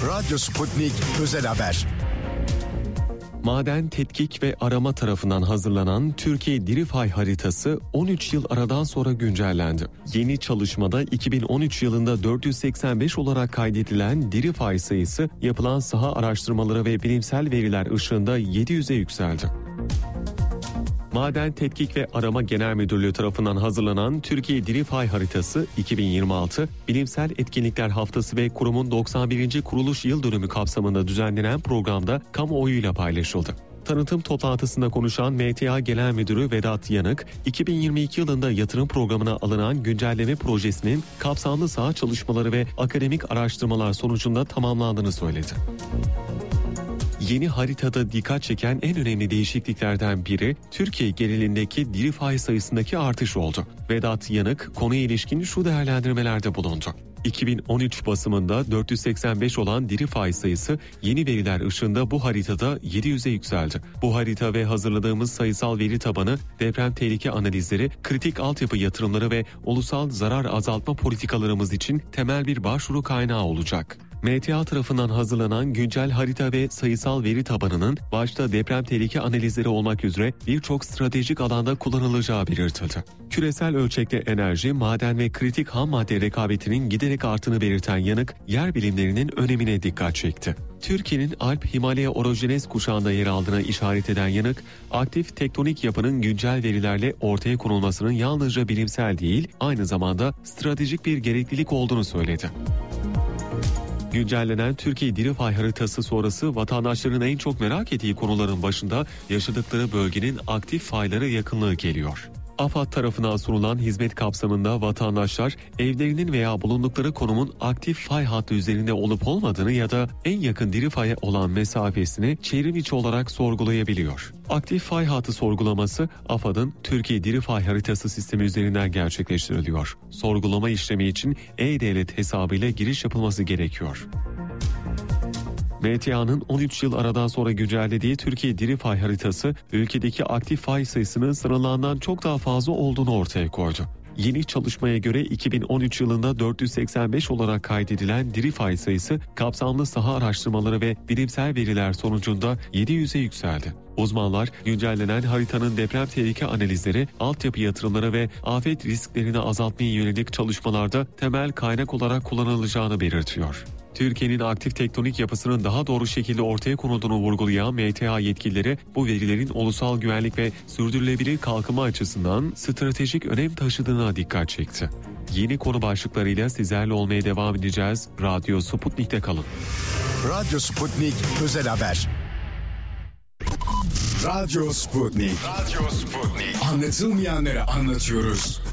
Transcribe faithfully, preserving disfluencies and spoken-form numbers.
Radyo Sputnik Özel Haber. Maden Tetkik ve Arama tarafından hazırlanan Türkiye Diri Fay haritası on üç yıl aradan sonra güncellendi. Yeni çalışmada iki bin on üç yılında dört yüz seksen beş olarak kaydedilen diri fay sayısı yapılan saha araştırmaları ve bilimsel veriler ışığında yedi yüze yükseldi. Maden Tetkik ve Arama Genel Müdürlüğü tarafından hazırlanan Türkiye Diri Fay haritası iki bin yirmi altı Bilimsel Etkinlikler Haftası ve kurumun doksan birinci kuruluş yıl dönümü kapsamında düzenlenen programda kamuoyuyla paylaşıldı. Tanıtım toplantısında konuşan M T A Genel Müdürü Vedat Yanık, iki bin yirmi iki yılında yatırım programına alınan güncelleme projesinin kapsamlı saha çalışmaları ve akademik araştırmalar sonucunda tamamlandığını söyledi. Yeni haritada dikkat çeken en önemli değişikliklerden biri Türkiye genelindeki diri fay sayısındaki artış oldu. Vedat Yanık konuya ilişkin şu değerlendirmelerde bulundu. iki bin on üç basımında dört yüz seksen beş olan diri fay sayısı yeni veriler ışığında bu haritada yedi yüze yükseldi. Bu harita ve hazırladığımız sayısal veri tabanı deprem tehlike analizleri, kritik altyapı yatırımları ve ulusal zarar azaltma politikalarımız için temel bir başvuru kaynağı olacak. M T A tarafından hazırlanan güncel harita ve sayısal veri tabanının başta deprem tehlike analizleri olmak üzere birçok stratejik alanda kullanılacağı belirtildi. Küresel ölçekte enerji, maden ve kritik ham madde rekabetinin giderek arttığını belirten Yanık, yer bilimlerinin önemine dikkat çekti. Türkiye'nin Alp-Himalaya orojenez kuşağında yer aldığına işaret eden Yanık, aktif tektonik yapının güncel verilerle ortaya konulmasının yalnızca bilimsel değil, aynı zamanda stratejik bir gereklilik olduğunu söyledi. Güncellenen Türkiye Diri Fay haritası sonrası vatandaşların en çok merak ettiği konuların başında yaşadıkları bölgenin aktif faylara yakınlığı geliyor. AFAD tarafından sunulan hizmet kapsamında vatandaşlar evlerinin veya bulundukları konumun aktif fay hattı üzerinde olup olmadığını ya da en yakın diri faya olan mesafesini çevrim içi olarak sorgulayabiliyor. Aktif fay hattı sorgulaması AFAD'ın Türkiye Diri Fay haritası sistemi üzerinden gerçekleştiriliyor. Sorgulama işlemi için e-devlet hesabıyla giriş yapılması gerekiyor. M T A'nın on üç yıl aradan sonra güncellediği Türkiye Diri Fay haritası, ülkedeki aktif fay sayısının sınırlanandan çok daha fazla olduğunu ortaya koydu. Yeni çalışmaya göre iki bin on üç yılında dört yüz seksen beş olarak kaydedilen diri fay sayısı kapsamlı saha araştırmaları ve bilimsel veriler sonucunda yedi yüze yükseldi. Uzmanlar güncellenen haritanın deprem tehlike analizleri, altyapı yatırımları ve afet risklerini azaltmaya yönelik çalışmalarda temel kaynak olarak kullanılacağını belirtiyor. Türkiye'nin aktif tektonik yapısının daha doğru şekilde ortaya konulduğunu vurgulayan M T A yetkilileri bu verilerin ulusal güvenlik ve sürdürülebilir kalkınma açısından stratejik önem taşıdığına dikkat çekti. Yeni konu başlıklarıyla sizlerle olmaya devam edeceğiz. Radyo Sputnik'te kalın. Radyo Sputnik Özel Haber. Radyo Sputnik. Radyo Sputnik. Anlatılmayanları anlatıyoruz.